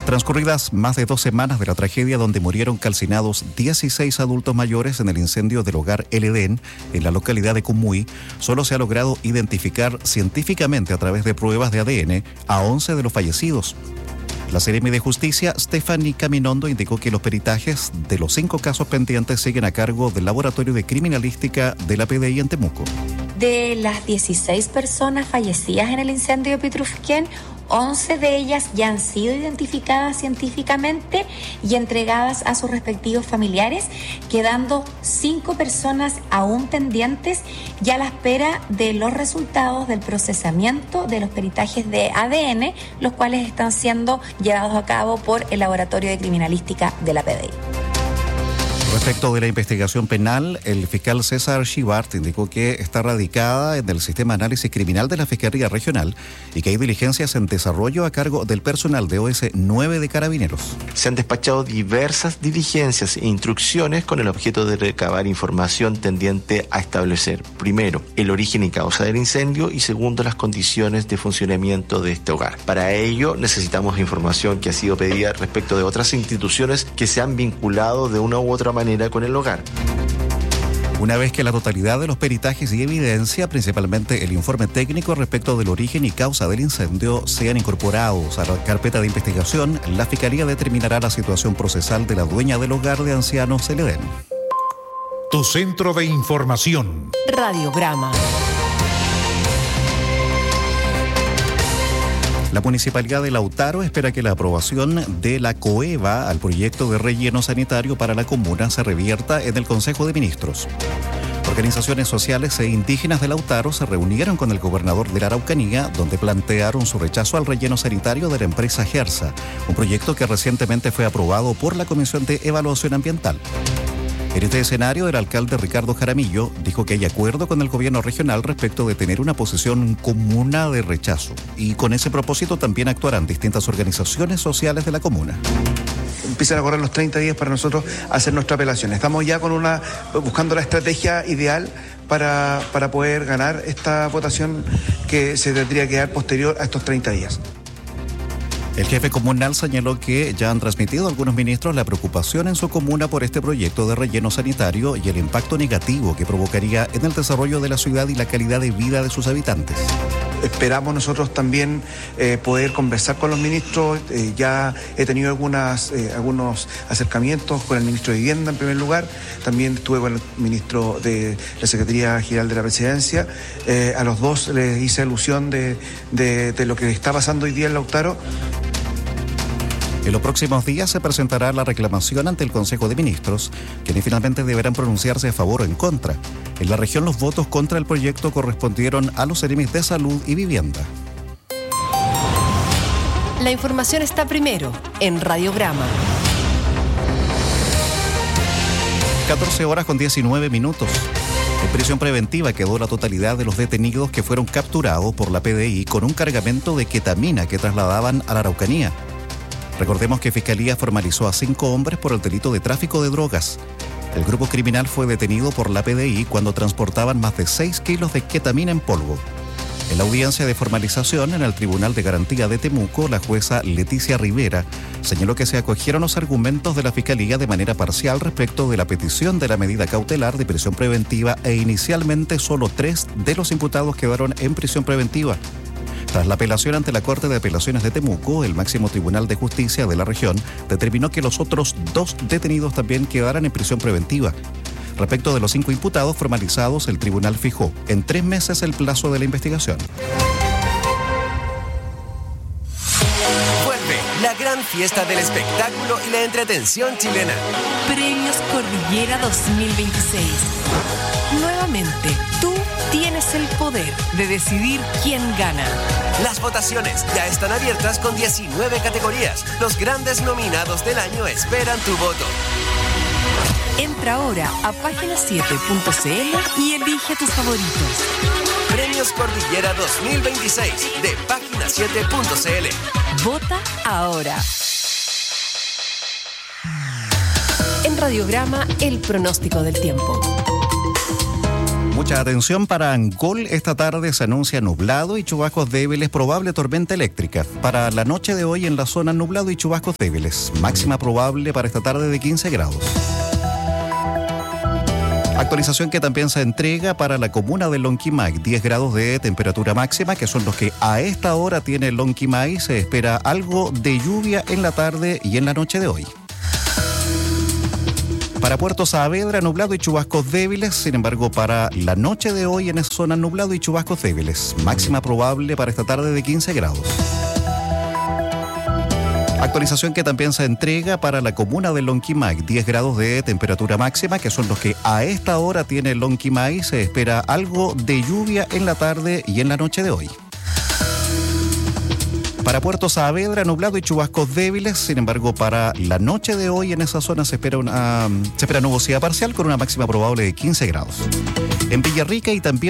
Transcurridas más de 2 semanas de la tragedia donde murieron calcinados 16 adultos mayores en el incendio del hogar El Edén, en la localidad de Cumuy, solo se ha logrado identificar científicamente a través de pruebas de ADN a 11 de los fallecidos. La Seremi de Justicia, Stephanie Caminondo, indicó que los peritajes de los 5 casos pendientes siguen a cargo del Laboratorio de Criminalística de la PDI en Temuco. De las 16 personas fallecidas en el incendio de Pitrufquén, 11 de ellas ya han sido identificadas científicamente y entregadas a sus respectivos familiares, quedando 5 personas aún pendientes y a la espera de los resultados del procesamiento de los peritajes de ADN, los cuales están siendo llevados a cabo por el Laboratorio de Criminalística de la PDI. Respecto de la investigación penal, el fiscal César Chivart indicó que está radicada en el Sistema de Análisis Criminal de la Fiscalía Regional y que hay diligencias en desarrollo a cargo del personal de OS 9 de Carabineros. Se han despachado diversas diligencias e instrucciones con el objeto de recabar información tendiente a establecer, primero, el origen y causa del incendio y segundo, las condiciones de funcionamiento de este hogar. Para ello necesitamos información que ha sido pedida respecto de otras instituciones que se han vinculado de una u otra manera con el hogar. Una vez que la totalidad de los peritajes y evidencia, principalmente el informe técnico respecto del origen y causa del incendio, sean incorporados a la carpeta de investigación, la Fiscalía determinará la situación procesal de la dueña del hogar de ancianos El Edén. Tu centro de información. Radiograma. La Municipalidad de Lautaro espera que la aprobación de la COEVA al proyecto de relleno sanitario para la comuna se revierta en el Consejo de Ministros. Organizaciones sociales e indígenas de Lautaro se reunieron con el gobernador de la Araucanía, donde plantearon su rechazo al relleno sanitario de la empresa Gersa, un proyecto que recientemente fue aprobado por la Comisión de Evaluación Ambiental. En este escenario, el alcalde Ricardo Jaramillo dijo que hay acuerdo con el gobierno regional respecto de tener una posición comuna de rechazo. Y con ese propósito también actuarán distintas organizaciones sociales de la comuna. Empiezan a correr los 30 días para nosotros hacer nuestra apelación. Estamos ya buscando la estrategia ideal para poder ganar esta votación que se tendría que dar posterior a estos 30 días. El jefe comunal señaló que ya han transmitido a algunos ministros la preocupación en su comuna por este proyecto de relleno sanitario y el impacto negativo que provocaría en el desarrollo de la ciudad y la calidad de vida de sus habitantes. Esperamos nosotros también poder conversar con los ministros. Ya he tenido algunos acercamientos con el ministro de Vivienda en primer lugar. También estuve con el ministro de la Secretaría General de la Presidencia. A los dos les hice alusión de lo que está pasando hoy día en Lautaro. En los próximos días se presentará la reclamación ante el Consejo de Ministros, quienes finalmente deberán pronunciarse a favor o en contra. En la región, los votos contra el proyecto correspondieron a los seremis de Salud y Vivienda. La información está primero en Radiograma. 14:19. En prisión preventiva quedó la totalidad de los detenidos que fueron capturados por la PDI con un cargamento de ketamina que trasladaban a la Araucanía. Recordemos que Fiscalía formalizó a 5 hombres por el delito de tráfico de drogas. El grupo criminal fue detenido por la PDI cuando transportaban más de 6 kilos de ketamina en polvo. En la audiencia de formalización en el Tribunal de Garantía de Temuco, la jueza Leticia Rivera señaló que se acogieron los argumentos de la Fiscalía de manera parcial respecto de la petición de la medida cautelar de prisión preventiva e inicialmente solo 3 de los imputados quedaron en prisión preventiva. Tras la apelación ante la Corte de Apelaciones de Temuco, el máximo Tribunal de Justicia de la región determinó que los otros 2 detenidos también quedaran en prisión preventiva. Respecto de los 5 imputados formalizados, el tribunal fijó en 3 meses el plazo de la investigación. Vuelve la gran fiesta del espectáculo y la entretención chilena. Premios Cordillera 2026. Nuevamente, tú tienes el poder de decidir quién gana. Las votaciones ya están abiertas con 19 categorías. Los grandes nominados del año esperan tu voto. Entra ahora a página7.cl y elige tus favoritos. Premios Cordillera 2026 de página7.cl. Vota ahora. En Radiograma, el pronóstico del tiempo. Mucha atención para Angol. Esta tarde se anuncia nublado y chubascos débiles, probable tormenta eléctrica. Para la noche de hoy en la zona nublado y chubascos débiles. Máxima probable para esta tarde de 15 grados. Actualización que también se entrega para la comuna de Lonquimay. 10 grados de temperatura máxima, que son los que a esta hora tiene Lonquimay. Se espera algo de lluvia en la tarde y en la noche de hoy. Para Puerto Saavedra, nublado y chubascos débiles. Sin embargo, para la noche de hoy en esa zona, nublado y chubascos débiles. Máxima probable para esta tarde de 15 grados. Actualización que también se entrega para la comuna de Lonquimay. 10 grados de temperatura máxima, que son los que a esta hora tiene Lonquimay. Se espera algo de lluvia en la tarde y en la noche de hoy. Para Puerto Saavedra, nublado y chubascos débiles. Sin embargo, para la noche de hoy en esa zona se espera nubosidad parcial con una máxima probable de 15 grados. En Villarrica y también